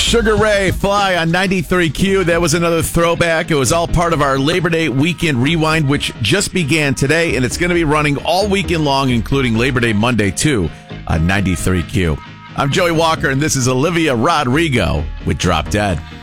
Sugar Ray, Fly on 93Q. That was another throwback. It was all part of our Labor Day weekend rewind, which just began today, and it's going to be running all weekend long, including Labor Day Monday, too, on 93Q. I'm Joey Walker, and this is Olivia Rodrigo with Drop Dead.